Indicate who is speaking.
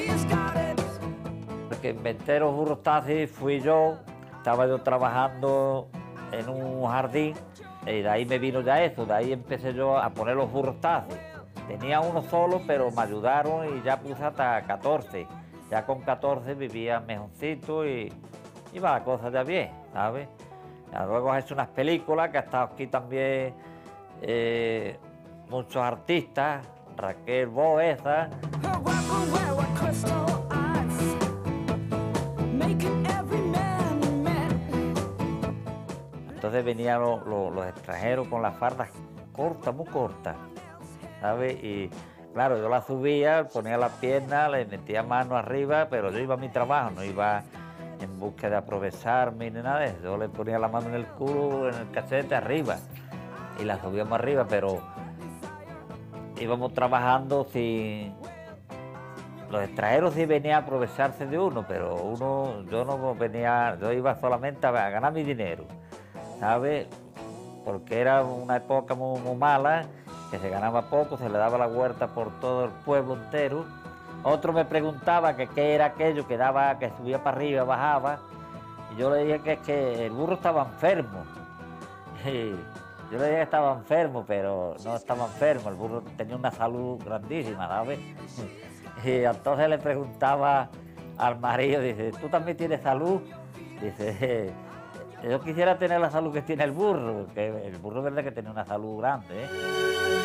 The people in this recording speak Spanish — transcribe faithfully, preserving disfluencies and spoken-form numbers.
Speaker 1: El que inventé los burros taxis fui yo. Estaba yo trabajando en un jardín y de ahí me vino ya eso, de ahí empecé yo a poner los burros taxis. Tenía uno solo, pero me ayudaron y ya puse hasta catorce. Ya con catorce vivía mejorcito y iba la cosa ya bien, ¿sabes? Ya luego he hecho unas películas que ha estado aquí también eh, muchos artistas, Raquel Boeza. Entonces venían los, los, los extranjeros con las fardas cortas, muy cortas, ¿sabes? Y claro, yo la subía, ponía las piernas, le metía mano arriba, pero yo iba a mi trabajo, no iba en busca de aprovecharme ni nada de eso. Yo le ponía la mano en el culo, en el cachete, arriba, y la subíamos arriba, pero íbamos trabajando sin... Los extranjeros sí venían a aprovecharse de uno, pero uno, yo no venía, yo iba solamente a ganar mi dinero, ¿sabes? Porque era una época muy, muy mala, que se ganaba poco, se le daba la huerta por todo el pueblo entero. Otro me preguntaba que qué era aquello que daba, que subía para arriba, bajaba, y yo le dije que, que el burro estaba enfermo. Y yo le dije que estaba enfermo, pero no estaba enfermo, el burro tenía una salud grandísima, ¿sabes? Y entonces le preguntaba al marido, dice, ¿tú también tienes salud? Dice, yo quisiera tener la salud que tiene el burro, que el burro es verdad que tiene una salud grande, ¿eh?